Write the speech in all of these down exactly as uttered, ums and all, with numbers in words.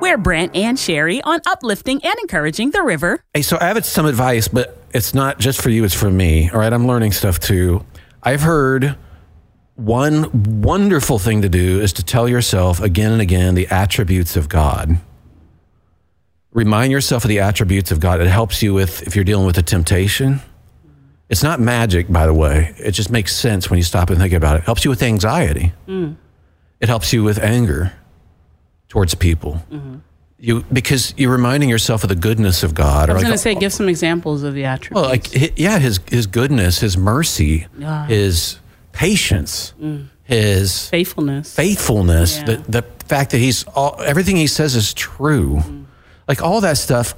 We're Brent and Sherry on uplifting and encouraging the river. Hey, so I have some advice, but it's not just for you, it's for me. All right, I'm learning stuff too. I've heard one wonderful thing to do is to tell yourself again and again the attributes of God. Remind yourself of the attributes of God. It helps you with, if you're dealing with a temptation. It's not magic, by the way. It just makes sense when you stop and think about it. It helps you with anxiety. Mm. It helps you with anger towards people. Mm-hmm. You because you're reminding yourself of the goodness of God. I was like, going to say, give some examples of the attributes. Well, like yeah, his his goodness, his mercy, yeah. his patience, mm. his faithfulness, faithfulness. Yeah. The the fact that he's all everything he says is true, mm. like all that stuff.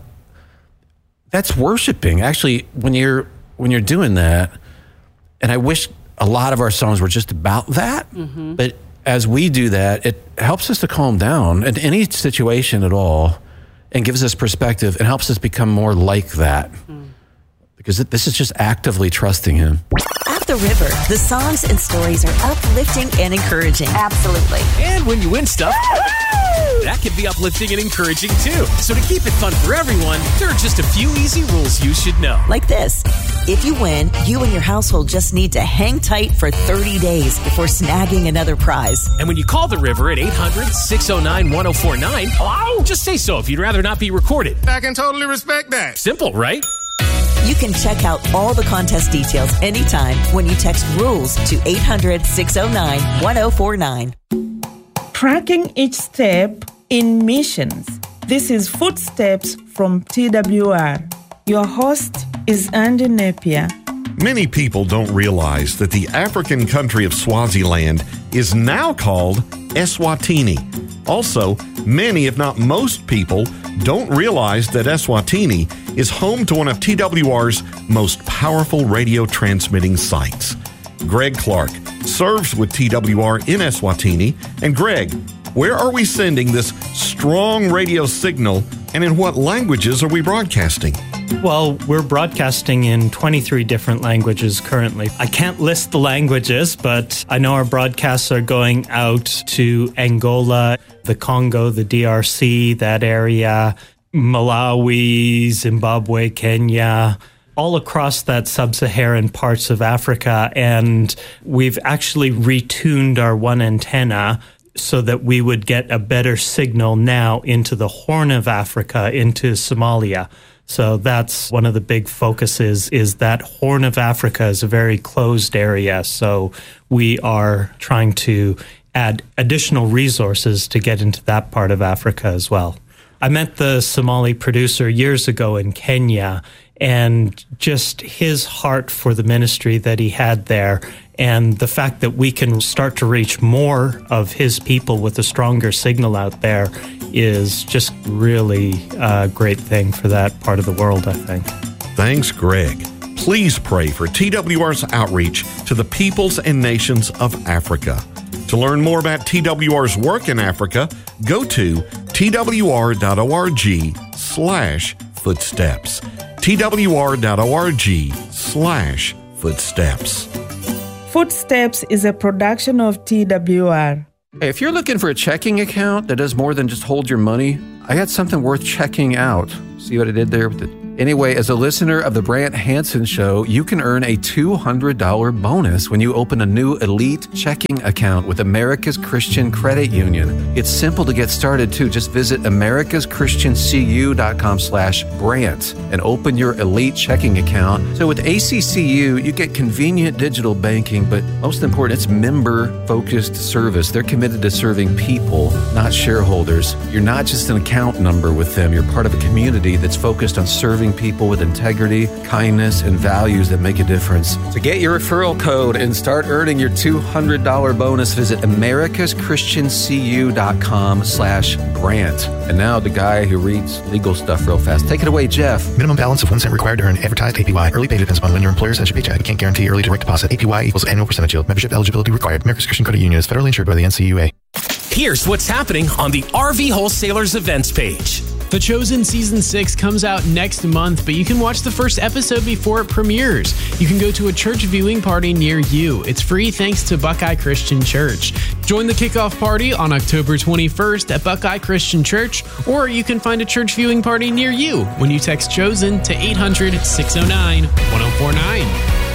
That's worshiping. Actually, when you're when you're doing that, and I wish a lot of our songs were just about that, mm-hmm. but. As we do that, it helps us to calm down in any situation at all and gives us perspective and helps us become more like that. Mm. Because this is just actively trusting him. At the river, the songs and stories are uplifting and encouraging. Absolutely. And when you win stuff, that can be uplifting and encouraging too. So to keep it fun for everyone, there are just a few easy rules you should know. Like this. If you win, you and your household just need to hang tight for thirty days before snagging another prize. And when you call the river at eight hundred, six oh nine, one oh four nine, hello? Just say so if you'd rather not be recorded. I can totally respect that. Simple, right? You can check out all the contest details anytime when you text RULES to eight hundred, six oh nine, one oh four nine. Tracking each step in missions. This is Footsteps from T W R. Your host is Andy Napier. Many people don't realize that the African country of Swaziland is now called Eswatini. Also, many, if not most people, don't realize that Eswatini is home to one of T W R's most powerful radio transmitting sites. Greg Clark serves with T W R in Eswatini. And Greg, where are we sending this strong radio signal, and in what languages are we broadcasting? Well, we're broadcasting in twenty-three different languages currently. I can't list the languages, but I know our broadcasts are going out to Angola, the Congo, the D R C, that area, Malawi, Zimbabwe, Kenya, all across that sub-Saharan parts of Africa. And we've actually retuned our one antenna so that we would get a better signal now into the Horn of Africa, into Somalia. So that's one of the big focuses, is that Horn of Africa is a very closed area. So we are trying to add additional resources to get into that part of Africa as well. I met the Somali producer years ago in Kenya, and just his heart for the ministry that he had there, and the fact that we can start to reach more of his people with a stronger signal out there is just really a great thing for that part of the world, I think. Thanks, Greg. Please pray for T W R's outreach to the peoples and nations of Africa. To learn more about T W R's work in Africa, go to twr.org slash footsteps. twr.org slash footsteps. Footsteps is a production of T W R. Hey, if you're looking for a checking account that does more than just hold your money, I got something worth checking out. See what I did there with the... Anyway, as a listener of the Brant Hansen Show, you can earn a two hundred dollars bonus when you open a new Elite checking account with America's Christian Credit Union. It's simple to get started, too. Just visit americaschristiancu.com slash Brant and open your Elite checking account. So with A C C U, you get convenient digital banking, but most important, it's member-focused service. They're committed to serving people, not shareholders. You're not just an account number with them. You're part of a community that's focused on serving people with integrity, kindness, and values that make a difference. To get your referral code and start earning your two hundred dollars bonus, visit americaschristiancu.com slash Brant. And now the guy who reads legal stuff real fast. Take it away, Jeff. Minimum balance of one cent required to earn advertised A P Y. Early pay depends upon when your employer sends your paycheck. Can't guarantee early direct deposit. A P Y equals annual percentage yield. Membership eligibility required. America's Christian Credit Union is federally insured by the N C U A. Here's what's happening on the R V Wholesalers events page. The Chosen Season six comes out next month, but you can watch the first episode before it premieres. You can go to a church viewing party near you. It's free thanks to Buckeye Christian Church. Join the kickoff party on October twenty-first at Buckeye Christian Church, or you can find a church viewing party near you when you text CHOSEN to eight hundred, six oh nine, one oh four nine.